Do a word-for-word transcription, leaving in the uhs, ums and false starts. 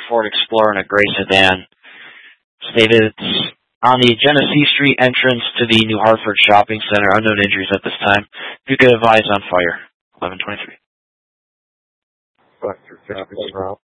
Ford Explorer and a gray sedan. Stated it's on the Genesee Street entrance to the New Hartford Shopping Center. Unknown injuries at this time. If you could advise on fire. eleven twenty-three. Buster fifty route.